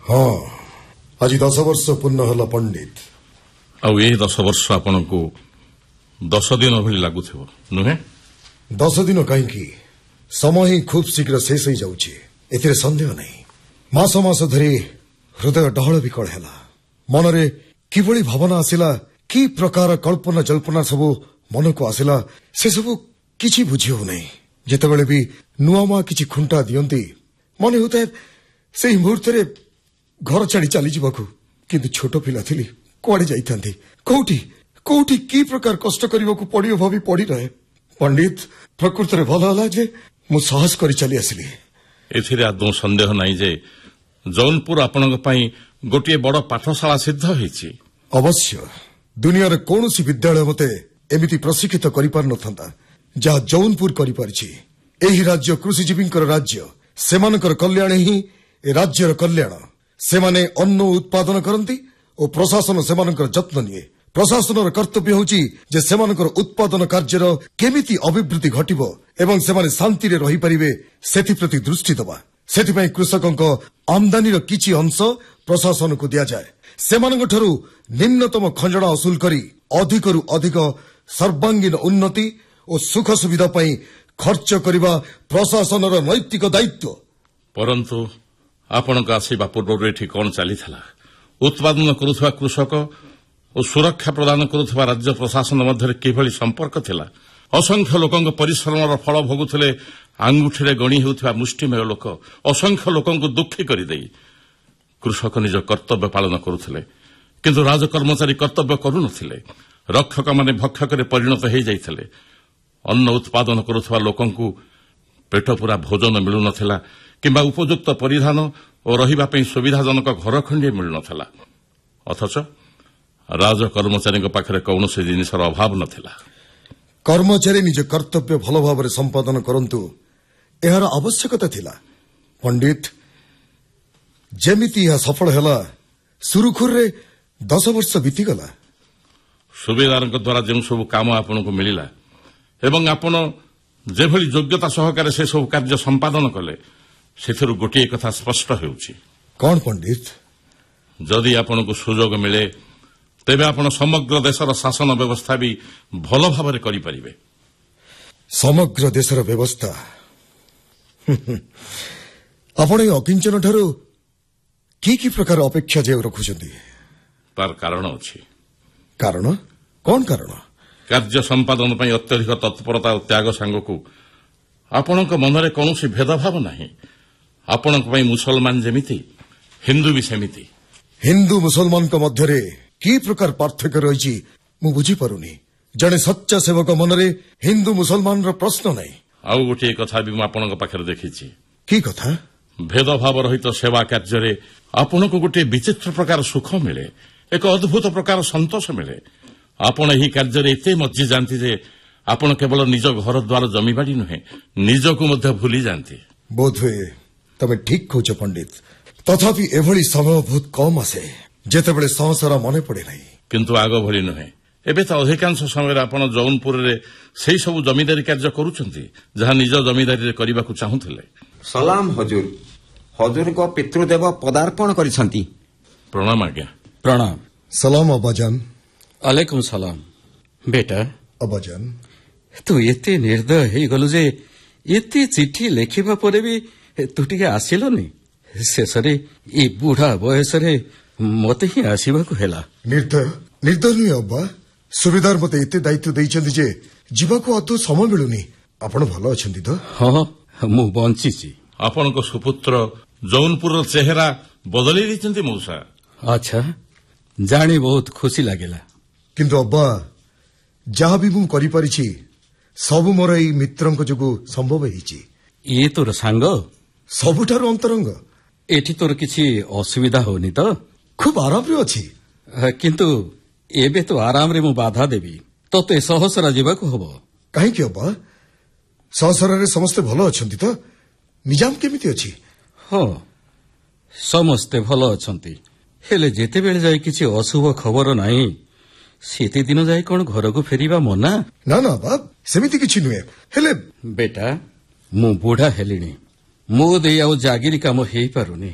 हाँ आज 10 वर्ष पूर्ण हला पंडित आउ ए 10 वर्ष आपनको 10 दिन भली लागुथिबो नुहे 10 दिन कहीं समय ही खूब शीघ्र शेष हो जाउछि एथिरे संदेह नहीं मास मास धरी हृदय डहळ विकळ हैला मनरे किभଳି भावना आसिला कि प्रकार कल्पना जल्पना सबु मन को आसिला से सबु किछि बुझी हो नहीं जेतेबेले भी नुआ मा किछि खुंटा दियंती मन होता है सेही मुहूर्त रे घर छाड़ी चली जिबाकू किंतु छोट पिला थिली कुआडे जाइथांती कोठी कोठी की प्रकार कष्ट करबाकू पड़ियो भाभी पड़ी रहे पंडित प्रकृत रे भल हला जे मु साहस करी चली आसिली एथिरे आदौ संदेह नाही जे जौनपुर आपनक पई गोटिए बड़ पाठशाला सिद्ध होईछि अवश्य दुनिया रे कोनोसी विद्यालय मते एमिति प्रशिक्षित करि पार नथंता जहा जौनपुर करि पारछि एही राज्य कृषिजीवींकर राज्य सेमानकर कल्याण ही ए राज्यर कल्याण सेमाने अन्न उत्पादन करती और प्रशासन सेमानकर जत्न निये प्रशासनर कर्तव्य होची जे सेमानकर उत्पादन कार्यर केमिति अभिवृद्धि घटिबो एवं सेमाने शांति रे रही परिबे सेथि प्रति दृष्टि दबा सेथिपई कृषकक आमदानीर किछि अंश प्रशासन को दिया जाए सेमानकठरू निम्नतम खंजणा असूल करी अधिकरु अधिक सर्वांगीन उन्नति और सुख सुविधा पई खर्च करिबा प्रशासनर नैतिक दायित्व परंतु आपनक आसीबा पूर्व एठी कोन चली थला उत्पादन करुथवा कृषक और सुरक्षा प्रदान करुथवा राज्य प्रशासन मध्य किभली संपर्क थिला असंख्य लोकंक परिश्रमर फल भोगुथिले आंगुठीरे गणी हेउथवा मुष्टिमेय लोक असंख्य लोकंक दुखी करि देई कृषक निज कर्तव्य पालन करुथिले किंतु राजकर्मचारी कर्तव्य करू नथिले रक्षक माने भक्षकरे परिणत हे जाइथिले अन्न उत्पादन करुथवा लोकंकु पेट पूरा भोजन मिलु नथिला किंबा उपयुक्त परिधान और रहिबा पई सुविधाजनक घर खंडे मिलु नथिला अथच राजकर्मचारी पाखरे कौनसी जिनिसर अभाव नथिला कर्मचारी निज कर्तव्य भल भाव संपादन करंतु एहार आवश्यकता थिला पंडित जेमिति यह सफल हैला सुरुखुर रे 10 वर्ष बीतीगला सुबेदारक द्वारा जो सब काम आपनको मिलिला एवं आपण जेभली योग्यता सहकारे से सब कार्य संपादन कले सेथिरु गोटे कथा स्पष्ट हेउछि कोन पंडित जदि आपनको सुयोग मिले तेबे आपण समग्र देशर शासन व्यवस्था भी भल भाबरे करि परिबे समग्र देशर व्यवस्था आपण अकिंचन ठारू की प्रकार अपेक्षा जे रखुछंती तार कारण अछि कारण कोन कारण कार्य संपादन पई अत्यधिक तत्परता और त्याग सांगकू आपणक मनरे कौनसी भेदभाव नाही आपणक पई मुसलमान जेमिति हिंदू भी सेमिति हिंदू मुसलमान को मध्यरे की प्रकार पार्थक्य रहिछि मु बुझी परुनी जने सच्चा सेवक मनरे हिंदू मुसलमान रो प्रश्न नाही आउ गोटे कथा भी आपणक पाखरे देखिछि की कथा भेदभाव रहित सेवा कार्य आपणको गोटे विचित्र प्रकार सुख मिले एक अद्भुत प्रकार संतोष मिले आपण एही कार्य एते मज्जी जानती जे आपण केवल निज घर द्वार जमीबाड़ी नुहे निजको मध्य भूली जानती बोधवे तमे ठीक कहूछ पंडित तथापि एभली समय बहुत कम आसे जेतेबेले संसार मने पड़े नहीं किंतु आग भली नुहे एबे तो अधिकांश समय आपण जौनपुर रे सेही सब जमीदारी कार्य करूछंती जहा निज जमीदारी रे करिबाकू चाहुथिले सलाम हजूर हजूर को पितृदेव पदार्पण करिसंती प्रणाम आज्ञा प्रणाम सलाम अब्बाजान अलैकुम सलाम बेटा अब्बाजान तू एते निर्दय हे गलु जे एते चिठी लेखिबा परे भी तू टिके आसिलनी शेषरे ए बुढ़ा बयसरे मते ही आसीबाकू हेला निर्दय निर्दय नुहे अब्बा सुबेदार मते एते दायित्व दैछन्ती जे जीवाकू अतो समय मिलुनी आपण भलो अछन्ती तो हां मु बंचिछि आपनको सुपुत्र जौनपुर चेहरा बदली दिचंती मौसा अच्छा जानी बहुत खुशी लागेला किंतु अब्बा जहा भी मु करि परिछि सब मोर एई मित्रंक जोगु संभव हेछि ये तोर सांग सबुठारु अंतरंग एठी तोर किछि असुविधा होनी तो खूब आराम रे अछि किंतु एबे तो आराम रे मु बाधा देबी तते सहसरा जीवाकू हबो काहे कि अब्बा सहसरा रे समस्त भलो अछंती तो निजाम केमिति अछि हो समस्ते भलो अछंती हेले जेते बेले जाय किछि अशुभ खबर नाही सेते दिन जाय कोन घर को फेरिबा मना ना ना बाप सेमिति किछि नुहे हेले बेटा मु बुढ़ा हेलिनी मो दे आउ जागिरी काम हेई पारुनी